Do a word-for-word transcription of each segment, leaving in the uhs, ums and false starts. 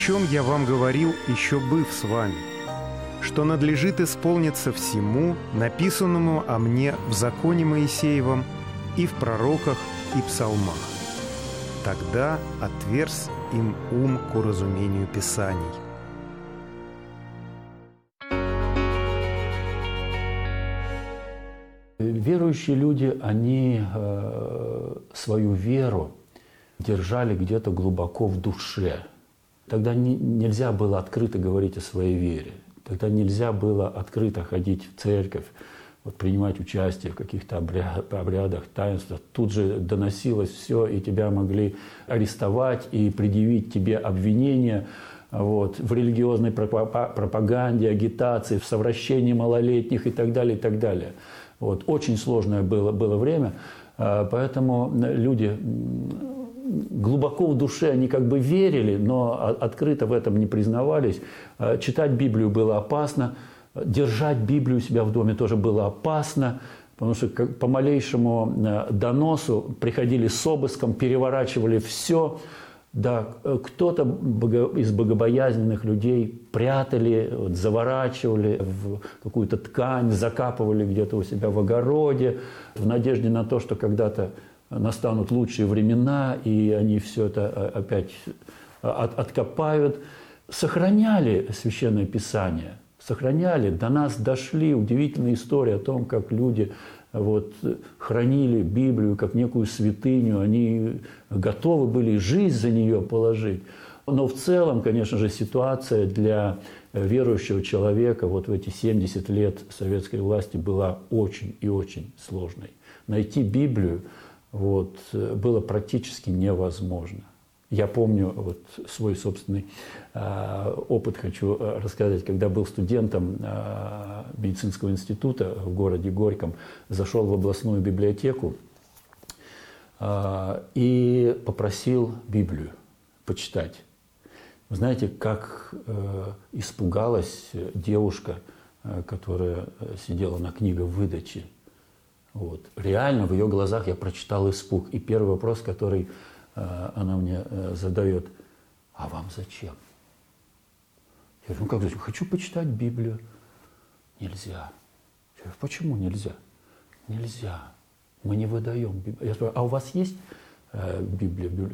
О чем я вам говорил, еще быв с вами, что надлежит исполниться всему, написанному о мне в законе Моисеевом и в пророках и псалмах. Тогда отверз им ум к уразумению Писаний. Верующие люди, они э, свою веру держали где-то глубоко в душе. Тогда не, нельзя было открыто говорить о своей вере. Тогда нельзя было открыто ходить в церковь, вот, принимать участие в каких-то обрядах, таинствах. Тут же доносилось все, и тебя могли арестовать и предъявить тебе обвинения вот, в религиозной пропаганде, агитации, в совращении малолетних и так далее, и так далее. Вот. Очень сложное было, было время, поэтому люди глубоко в душе, они как бы верили, но открыто в этом не признавались. Читать Библию было опасно, держать Библию у себя в доме тоже было опасно, потому что по малейшему доносу приходили с обыском, переворачивали все. Да, кто-то из богобоязненных людей прятали, вот, заворачивали в какую-то ткань, закапывали где-то у себя в огороде, в надежде на то, что когда-то настанут лучшие времена, и они все это опять от, откопают. Сохраняли Священное Писание, сохраняли. До нас дошли удивительные истории о том, как люди вот, хранили Библию как некую святыню, они готовы были жизнь за нее положить. Но в целом, конечно же, ситуация для верующего человека вот в эти семьдесят лет советской власти была очень и очень сложной. Найти Библию вот, было практически невозможно. Я помню вот свой собственный э, опыт, хочу рассказать, когда был студентом э, медицинского института в городе Горьком, зашел в областную библиотеку э, и попросил Библию почитать. Вы знаете, как э, испугалась девушка, э, которая сидела на книговыдаче. Вот. Реально в ее глазах я прочитал испуг. И первый вопрос, который она мне задает: а вам зачем? Я говорю: ну как зачем? Хочу почитать Библию. Нельзя. Я говорю: почему нельзя? Нельзя. Мы не выдаем Библию. Я спрашиваю: а у вас есть э, Библия? Библия?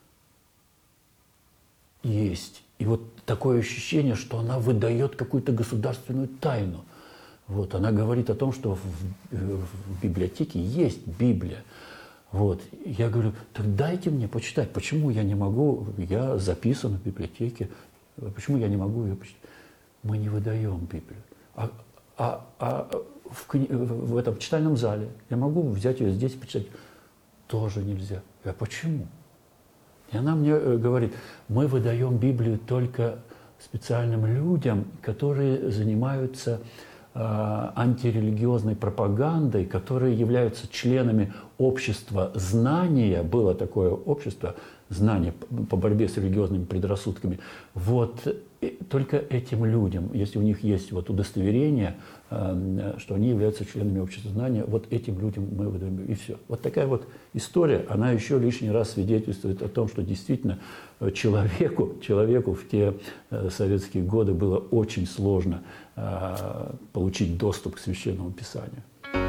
Есть. И вот такое ощущение, что она выдает какую-то государственную тайну. Вот. Она говорит о том, что в, в библиотеке есть Библия. Вот. Я говорю: так дайте мне почитать. Почему я не могу? Я записан в библиотеке. Почему я не могу ее почитать? Мы не выдаем Библию. А, а, а в, кни... в этом читальном зале я могу взять ее здесь и почитать? Тоже нельзя. Я: почему? И она мне говорит: мы выдаем Библию только специальным людям, которые занимаются антирелигиозной пропагандой, которые являются членами общества знания. Было такое общество знания по борьбе с религиозными предрассудками. Вот только этим людям, если у них есть вот удостоверение, что они являются членами общества знания, вот этим людям мы выдаем, и все. Вот такая вот история, она еще лишний раз свидетельствует о том, что действительно человеку, человеку в те советские годы было очень сложно получить доступ к Священному Писанию.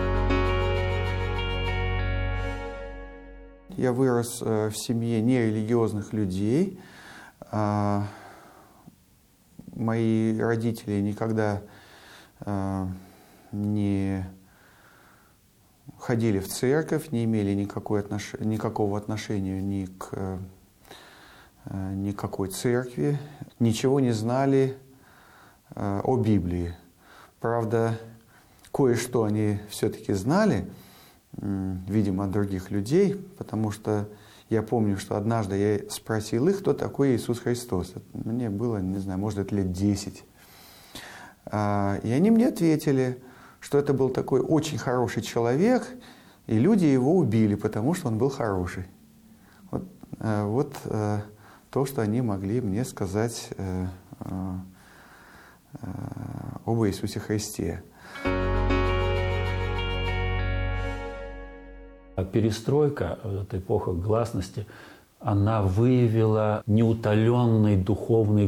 Я вырос в семье нерелигиозных людей. Мои родители никогда не ходили в церковь, не имели никакой отнош... никакого отношения ни к никакой церкви, ничего не знали о Библии. Правда, кое-что они все-таки знали, видимо, от других людей, потому что я помню, что однажды я спросил их, кто такой Иисус Христос. Мне было, не знаю, может, лет десять. И они мне ответили, что это был такой очень хороший человек, и люди его убили, потому что он был хороший. Вот, вот то, что они могли мне сказать об Иисусе Христе. Перестройка, эта эпоха гласности, она выявила неутоленный духовный